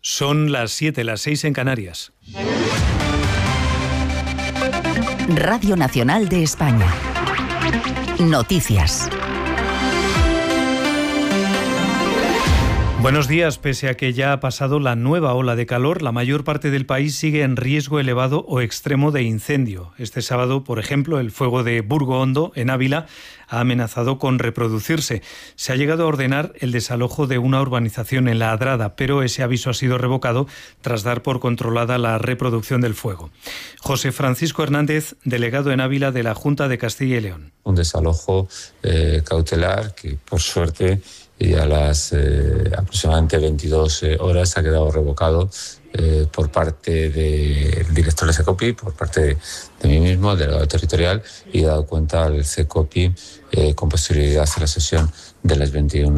Son las 7, las 6 en Canarias. Radio Nacional de España. Noticias. Buenos días. Pese a que ya ha pasado la nueva ola de calor, la mayor parte del país sigue en riesgo elevado o extremo de incendio. Este sábado, por ejemplo, el fuego de Burgo Hondo, en Ávila, ha amenazado con reproducirse. Se ha llegado a ordenar el desalojo de una urbanización en La Adrada, pero ese aviso ha sido revocado tras dar por controlada la reproducción del fuego. José Francisco Hernández, delegado en Ávila de la Junta de Castilla y León. Un desalojo cautelar que, por suerte, y a las aproximadamente 22 horas ha quedado revocado por parte del director del CECOPI, por parte de mí mismo, el delegado territorial, y dado cuenta al CECOPI con posterioridad a la sesión de las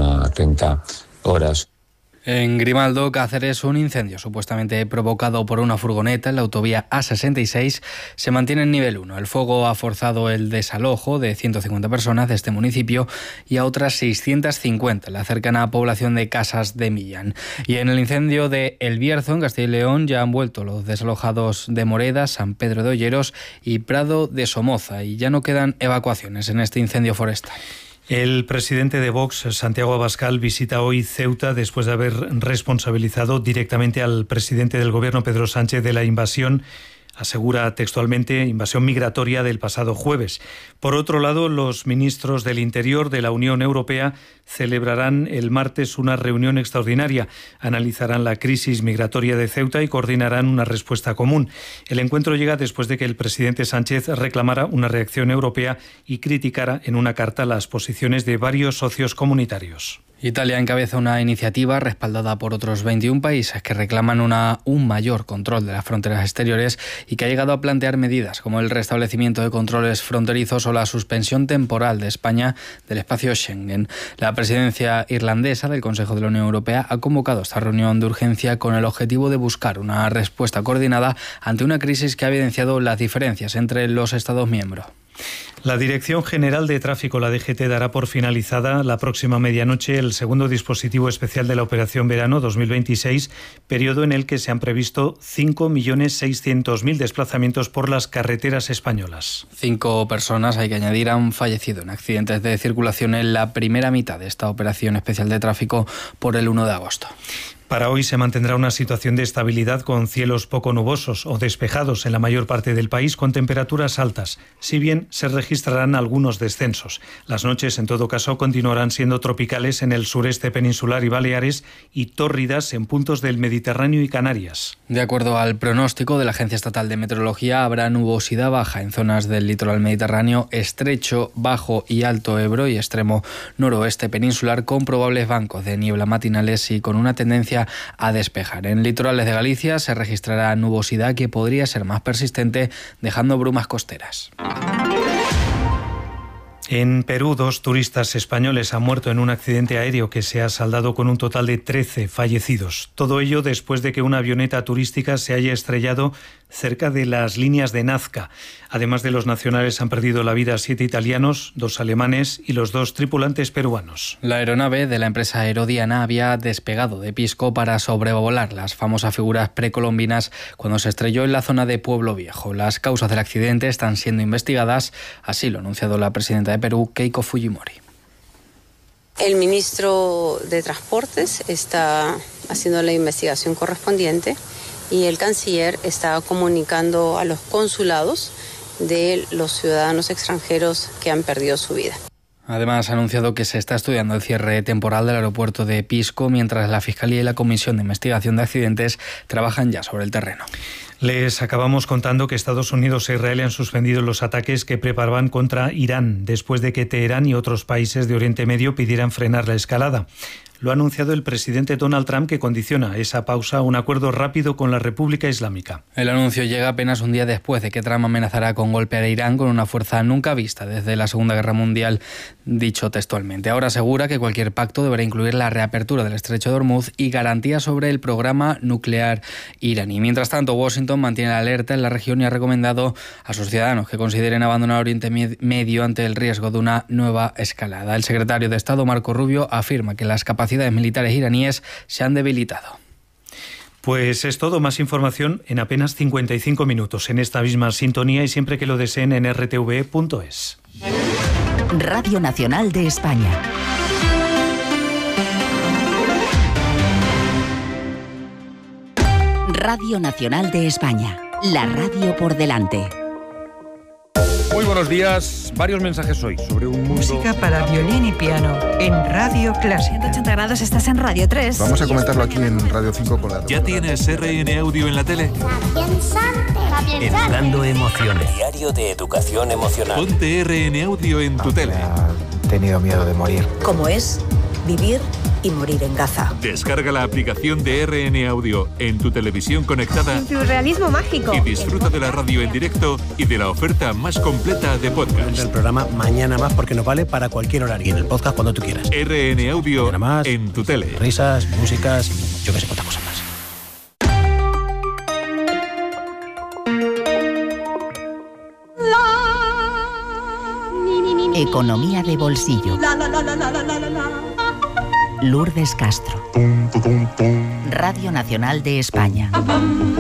21:30 horas. En Grimaldo, Cáceres, un incendio supuestamente provocado por una furgoneta en la autovía A66 se mantiene en nivel 1. El fuego ha forzado el desalojo de 150 personas de este municipio y a otras 650 en la cercana población de Casas de Millán. Y en el incendio de El Bierzo, en Castilla y León, ya han vuelto los desalojados de Moreda, San Pedro de Olleros y Prado de Somoza, y ya no quedan evacuaciones en este incendio forestal. El presidente de Vox, Santiago Abascal, visita hoy Ceuta después de haber responsabilizado directamente al presidente del Gobierno, Pedro Sánchez, de la invasión, asegura textualmente, invasión migratoria del pasado jueves. Por otro lado, los ministros del Interior de la Unión Europea celebrarán el martes una reunión extraordinaria. Analizarán la crisis migratoria de Ceuta y coordinarán una respuesta común. El encuentro llega después de que el presidente Sánchez reclamara una reacción europea y criticara en una carta las posiciones de varios socios comunitarios. Italia encabeza una iniciativa respaldada por otros 21 países que reclaman un mayor control de las fronteras exteriores y que ha llegado a plantear medidas como el restablecimiento de controles fronterizos o la suspensión temporal de España del espacio Schengen. La presidencia irlandesa del Consejo de la Unión Europea ha convocado esta reunión de urgencia con el objetivo de buscar una respuesta coordinada ante una crisis que ha evidenciado las diferencias entre los Estados miembros. La Dirección General de Tráfico, la DGT, dará por finalizada la próxima medianoche el segundo dispositivo especial de la Operación Verano 2026, periodo en el que se han previsto 5.600.000 desplazamientos por las carreteras españolas. 5 personas, hay que añadir, han fallecido en accidentes de circulación en la primera mitad de esta Operación Especial de Tráfico por el 1 de agosto. Para hoy se mantendrá una situación de estabilidad con cielos poco nubosos o despejados en la mayor parte del país con temperaturas altas, si bien se registrarán algunos descensos. Las noches, en todo caso, continuarán siendo tropicales en el sureste peninsular y Baleares y tórridas en puntos del Mediterráneo y Canarias. De acuerdo al pronóstico de la Agencia Estatal de Meteorología, habrá nubosidad baja en zonas del litoral mediterráneo, estrecho, bajo y alto Ebro y extremo noroeste peninsular con probables bancos de niebla matinales y con una tendencia a despejar. En litorales de Galicia se registrará nubosidad que podría ser más persistente, dejando brumas costeras. En Perú, 2 turistas españoles han muerto en un accidente aéreo que se ha saldado con un total de 13 fallecidos. Todo ello después de que una avioneta turística se haya estrellado cerca de las líneas de Nazca. Además de los nacionales, han perdido la vida 7 italianos, 2 alemanes y los 2 tripulantes peruanos. La aeronave de la empresa Aerodiana había despegado de Pisco para sobrevolar las famosas figuras precolombinas cuando se estrelló en la zona de Pueblo Viejo. Las causas del accidente están siendo investigadas, así lo ha anunciado la presidenta de Perú, Keiko Fujimori. El ministro de Transportes está haciendo la investigación correspondiente y el canciller está comunicando a los consulados de los ciudadanos extranjeros que han perdido su vida. Además, ha anunciado que se está estudiando el cierre temporal del aeropuerto de Pisco, mientras la Fiscalía y la Comisión de Investigación de Accidentes trabajan ya sobre el terreno. Les acabamos contando que Estados Unidos e Israel han suspendido los ataques que preparaban contra Irán, después de que Teherán y otros países de Oriente Medio pidieran frenar la escalada. Lo ha anunciado el presidente Donald Trump, que condiciona esa pausa a un acuerdo rápido con la República Islámica. El anuncio llega apenas un día después de que Trump amenazara con golpear a Irán con una fuerza nunca vista desde la Segunda Guerra Mundial, dicho textualmente. Ahora asegura que cualquier pacto deberá incluir la reapertura del Estrecho de Hormuz y garantías sobre el programa nuclear iraní. Mientras tanto, Washington mantiene la alerta en la región y ha recomendado a sus ciudadanos que consideren abandonar Oriente Medio ante el riesgo de una nueva escalada. El secretario de Estado, Marco Rubio, afirma que las capacidades militares iraníes se han debilitado. Pues es todo, más información en apenas 55 minutos en esta misma sintonía y siempre que lo deseen en rtv.es. Radio Nacional de España. Radio Nacional de España. La radio por delante. Muy buenos días. Varios mensajes hoy sobre un mundo... Música para violín y piano en Radio Clásica. 180 grados, estás en Radio 3. Vamos a comentarlo aquí en Radio 5 con la... ¿Ya tienes RN Audio en la tele? Educando emociones. Diario de educación emocional. Ponte RN Audio en tu tele. He tenido miedo de morir. ¿Cómo es vivir y morir en Gaza? Descarga la aplicación de RN Audio en tu televisión conectada. En tu realismo mágico. Y disfruta de la radio en directo y de la oferta más completa de podcast. El programa Mañana Más porque nos vale para cualquier horario. Y en el podcast cuando tú quieras. RN Audio más, en tu tele. Risas, músicas y yo que sé cuántas cosas más. Economía de bolsillo. Lourdes Castro. Radio Nacional de España.